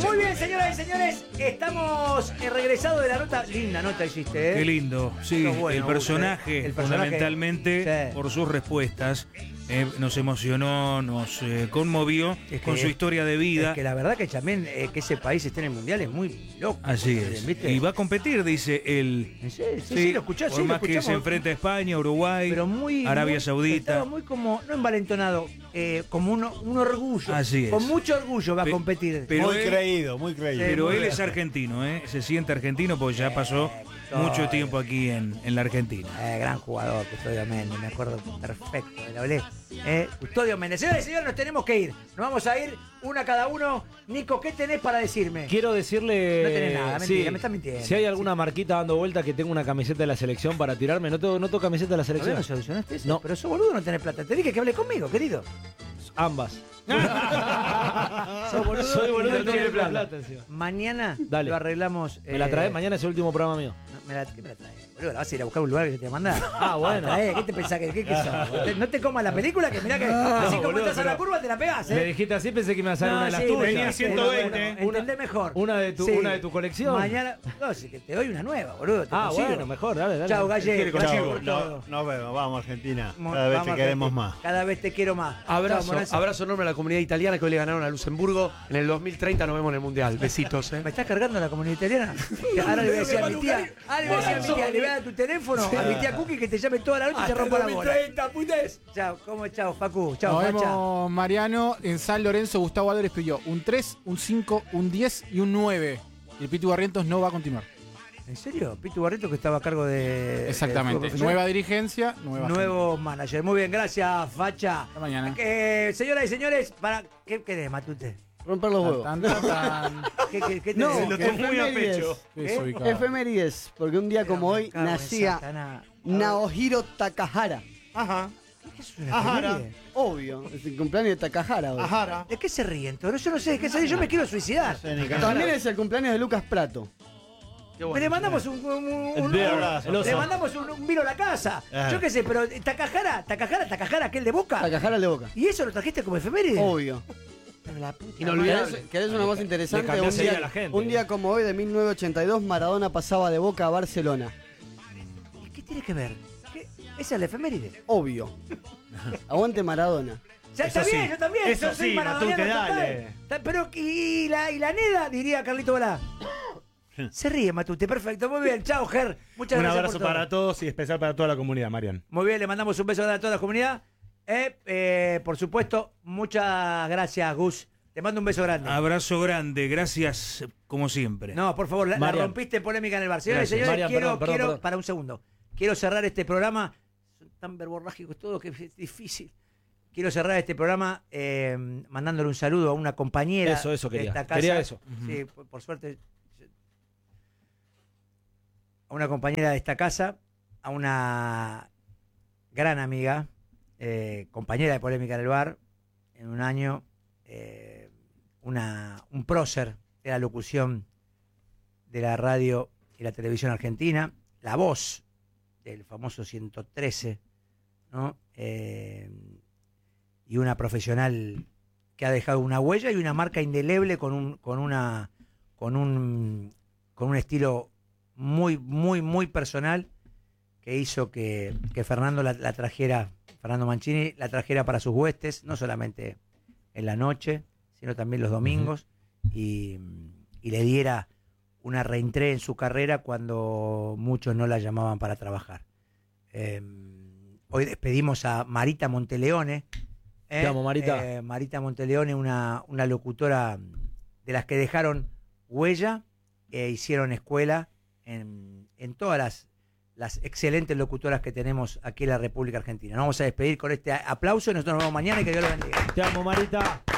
Muy bien, señoras y señores, estamos regresados de la nota. Linda nota hiciste, ¿eh? Qué lindo, sí. Bueno, el personaje, fundamentalmente, sí, por sus respuestas, nos emocionó, nos conmovió con su historia de vida. Es que la verdad que también que ese país esté en el Mundial es muy loco. Así es. ¿Viste? Y va a competir, dice él. Sí, lo escuchás, por sí, más lo que se enfrenta a España, Uruguay, pero Arabia estaba Saudita. muy como, no envalentonado, como un orgullo. Así es. Con mucho orgullo va a competir. Pero muy él, creído, muy creído. Pero muy él bien. es argentino, se siente argentino porque ya pasó mucho tiempo aquí en la Argentina. Gran jugador, Custodio Méndez, me acuerdo perfecto de la Olé. Custodio Méndez. Señores y señores, nos tenemos que ir. Nos vamos a ir una cada uno. Nico, ¿qué tenés para decirme? Quiero decirle. No tenés nada, mentira, sí, me estás mintiendo. Si hay alguna marquita dando vuelta que tenga una camiseta de la selección para tirarme, no tengo camiseta de la ¿Todavía selección. no solucionaste eso? No. Pero sos boludo, no tenés plata. Te dije que hables conmigo, querido. Ambas. Sos boludo. Soy boludo y y no tengo plata encima. Mañana Dale. lo arreglamos. ¿Me la traes? Mañana es el último programa mío. ¿Qué me la traes? Boludo, la vas a ir a buscar a un lugar que yo te voy a mandar. Ah, bueno. ¿Qué te pensás que sos? No te comas la película, que mirá que así como boludo, estás a la curva te la pegás, Me dijiste así, pensé que me iba a salir una de las sí, tuyas. venía 120. Entendé mejor. Una de tu colección. Mañana. No, sí, que te doy una nueva, boludo. Te consigo. Bueno, mejor, dale. Chao, Galle. Gracias Chau, por todo. nos vemos, vamos Argentina. Vamos, Cada vez te queremos Argentina. más. Cada vez te quiero más. Abrazo, Chao, Morazzo. abrazo enorme a la comunidad italiana que hoy le ganaron a Luxemburgo. En el 2030 nos vemos en el Mundial. Besitos, ¿Me estás cargando la comunidad italiana? Ahora le voy a decir a mi tía. Ahora le voy a decir a mi tía, le voy a dar tu teléfono a mi tía Cookie que te llame toda la noche y te rompa la bola. 2030, putés. Chao, chao, Facu. Chao, Nos Facha. vemos, Mariano. En San Lorenzo, Gustavo Álvarez pidió un 3, un 5, un 10 y un 9. Y el Pitu Barrientos no va a continuar. ¿En serio? Pitu Barreto que estaba a cargo de... Exactamente. Nueva dirigencia, nuevo manager. Muy bien, gracias, Facha. Hasta mañana. Señoras y señores, ¿qué querés, Matute? Romper los huevos. ¿Qué No, tenés? lo tomó muy a pecho. Efemérides, porque un día como hoy Cago en nacía Satanás. Naohiro Takahara. Ajá. ¿Qué es una Ajara. efeméride? Obvio, es el cumpleaños de Takahara hoy. Ajá. ¿De qué se ríen todos? Yo no sé de qué se ríen. Yo me quiero suicidar. También es el cumpleaños de Lucas Prato. Le mandamos le mandamos un vino a la casa. Ajá. Yo qué sé, pero Takahara, aquel de Boca. Takahara el de Boca. ¿Y eso lo trajiste como efeméride? Obvio. Pero la puta Inolvidable. ¿Querés una más interesante? Le cambió enseguida a la gente. Un día como hoy de 1982, Maradona pasaba de Boca a Barcelona. madre. ¿Y qué tiene que ver? Esa es la efeméride. Obvio. Aguante Maradona. Ya está Eso bien, sí. yo también. Eso yo soy sí, maradoniano Matute, total. dale. Pero, ¿y la neda? Diría Carlito Balá. Se ríe, Matute. Perfecto. Muy bien. Chao, Ger. Muchas Un gracias abrazo por todo. para todos y especial para toda la comunidad, Marian. Muy bien, le mandamos un beso a toda la comunidad. Por supuesto, muchas gracias, Gus. Te mando un beso grande. Abrazo grande, gracias como siempre. No, por favor, la Marian. rompiste en polémica en el bar. Señores y Gracias. señores, Marian, quiero, perdón. para un segundo, quiero cerrar este programa. Son tan verborrágicos todos que es difícil. Quiero cerrar este programa mandándole un saludo a una compañera Eso de quería. esta casa. Quería eso. Sí, por suerte. A una compañera de esta casa, a una gran amiga, compañera de polémica en el bar, en un año, un prócer de la locución de la radio y la televisión argentina, la voz del famoso 113, ¿no? Y una profesional que ha dejado una huella y una marca indeleble con un estilo muy, muy, muy personal que hizo que Fernando la trajera, Fernando Mancini la trajera para sus huestes, no solamente en la noche, sino también los domingos, y le diera una reentrée en su carrera cuando muchos no la llamaban para trabajar. Hoy despedimos a Marita Monteleone. Te amo, Marita. Marita Monteleone, una locutora de las que dejaron huella, hicieron escuela en todas las excelentes locutoras que tenemos aquí en la República Argentina. Nos vamos a despedir con este aplauso y nosotros nos vemos mañana y que Dios los bendiga. Te amo, Marita.